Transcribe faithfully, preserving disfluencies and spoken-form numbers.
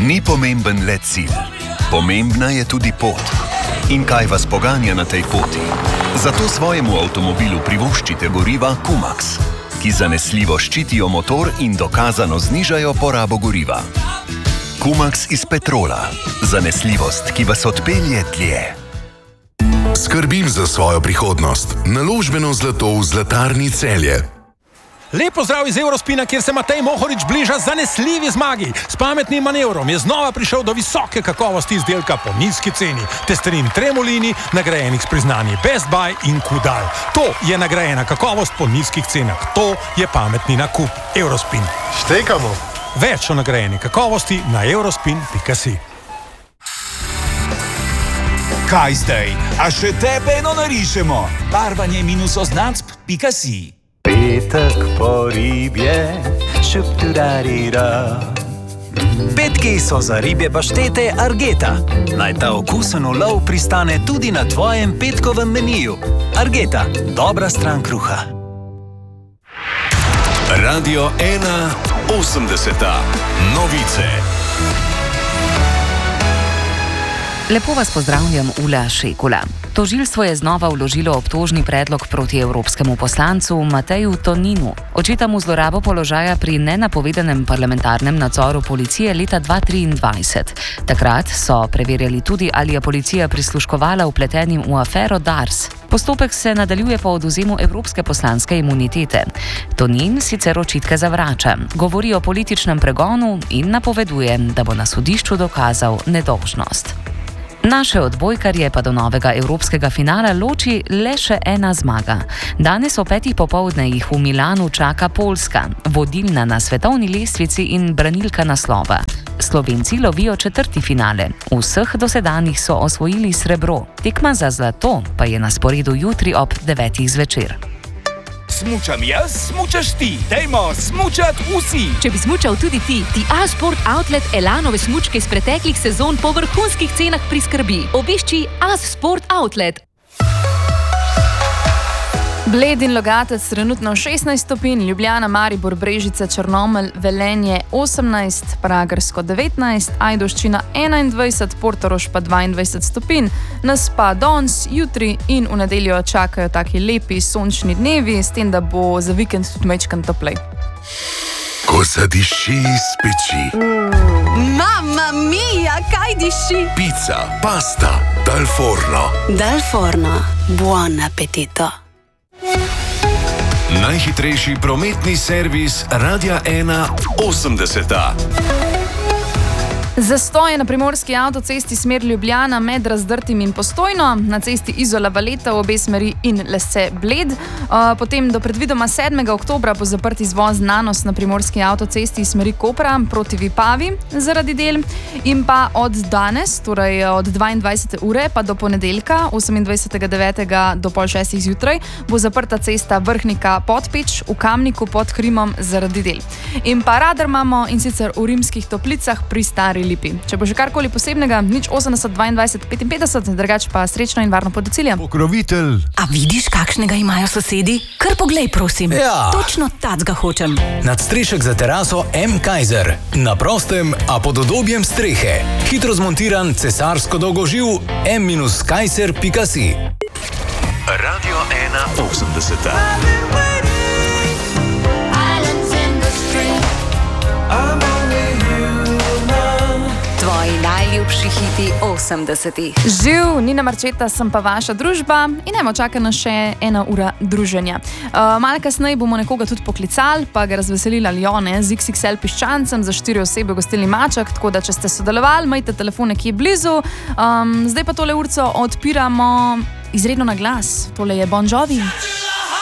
Ni pomemben le cilj, pomembna je tudi pot. In kaj vas poganja na tej poti? Zato svojemu avtomobilu privoščite goriva Kumax, ki zanesljivo ščitijo motor in dokazano znižajo porabo goriva. Kumax iz petrola. Zanesljivost, ki vas odpelje dlje. Skrbim za svojo prihodnost. Naložbeno zlato v Zlatarni Celje. Lep pozdrav iz Eurospina, kjer se Matej Mohorič bliža zanesljivi zmagi. S pametnim manevrom je znova prišel do visoke kakovosti izdelka po nizki ceni. Testerin Tremolini, nagrajenih s priznanji Best Buy in Kudal. To je nagrajena kakovost po nizkih cenah. To je pametni nakup. Eurospin. Štekamo. Več o nagrajeni kakovosti na eurospin pika si. Kaj zdaj? A še tebe eno narišemo? Barvanje minus oznacb pika si. Petek po ribje, šupturarira. Petki so za ribje paštete Argeta. Naj ta okusen ulov pristane tudi na tvojem petkovem meniju. Argeta, dobra stran kruha. Radio ena osemdeseta. Novice. Lepo vas pozdravljam, Ula Šekula. Tožilstvo je znova vložilo obtožni predlog proti evropskemu poslancu Mateju Toninu. Očita mu zlorabo položaja pri nenapovedanem parlamentarnem nadzoru policije leta dva tisoč triindvajset. Takrat so preverjali tudi, ali je policija prisluškovala vpletenim v afero Dars. Postopek se nadaljuje po odvzemu evropske poslanske imunitete. Tonin sicer očitke zavrača, govori o političnem pregonu in napoveduje, da bo na sodišču dokazal nedolžnost. Naše odbojkarje pa do novega evropskega finala loči le še ena zmaga. Danes o petih popoldne jih v Milanu čaka Poljska, vodilna na svetovni lestvici in branilka naslova. Slovenci lovijo četrti finale. Vseh dosedanjih so osvojili srebro. Tekma za zlato pa je na sporedu jutri ob devetih zvečer. Smučam jaz, smučaš ti. Dajmo smučat vsi. Če bi smučal tudi ti, ti A-Sport Outlet Elanove smučke iz preteklih sezon po vrhunskih cenah priskrbi. Obišči A-Sport Outlet. Bled in Logatec trenutno šestnajst stopinj, Ljubljana, Maribor, Brežice, Črnomelj, Velenje osemnajst, Pragersko devetnajst, Ajdovščina enaindvajset, Portorož pa dvaindvajset stopinj. Nas pa danes, jutri in v nedeljo čakajo taki lepi sončni dnevi, s tem, da bo za vikend tudi majčkeno toplej. Ko zadiši iz peči. Mm. Mamma mia, kaj diši? Pizza, pasta, dal forno. Dal forno, buon appetito. Najhitrejši prometni servis Radia ena osemdeseta. Zastoj na primorski avtocesti smer Ljubljana med Razdrtim in Postojno, na cesti Izola-Valeta v obe smeri in Lesse-Bled. Potem do predvidoma sedmega oktobra bo zaprt izvoz Nanos na primorski avtocesti iz smeri Kopra proti Vipavi zaradi del. In pa od danes, torej od dvaindvajsete ure pa do ponedeljka, osemindvajsetega devetega do pol šestih zjutraj, bo zaprta cesta Vrhnika-Podpeč v Kamniku pod Krimom zaradi del. In pa radar imamo, in sicer v Rimskih Toplicah pri Stari Lipi. Če bo že karkoli posebnega, nič osemdeset dvaindvajset petinpetdeset, drugače pa srečno in varno pot do cilja. Pokrovitelj. A vidiš, kakšnega imajo sosedi? Kar poglej, prosim. Ja. Točno tacga hočem. Nadstrešek za teraso M. Kaiser. Na prostem, a pod udobjem strehe. Hitro zmontiran cesarsko dolgoživ m kaiser pika si. Radio ena osemdeseta. Tvoji najljubši hiti osemdesetih. Živ, Nina Marčeta, sem pa vaša družba in nemo čaka na še ena ura druženja. Uh, Malo kasneje bomo nekoga tudi poklicali, pa ga razveselili Aljone z iks iks el piščancem za štiri osebe v gostilni Maček, tako da če ste sodelovali, majte telefone, ki je blizu. Um, zdaj pa tole urco odpiramo izredno na glas. Tole je Bon Jovi.